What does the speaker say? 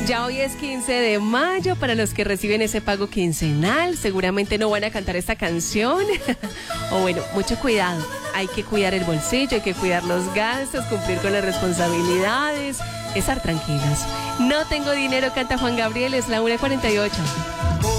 Ya hoy es 15 de mayo, para los que reciben ese pago quincenal, seguramente no van a cantar esta canción. O bueno, mucho cuidado, hay que cuidar el bolsillo, hay que cuidar los gastos, cumplir con las responsabilidades, estar tranquilos. No tengo dinero, canta Juan Gabriel, es la 1:48.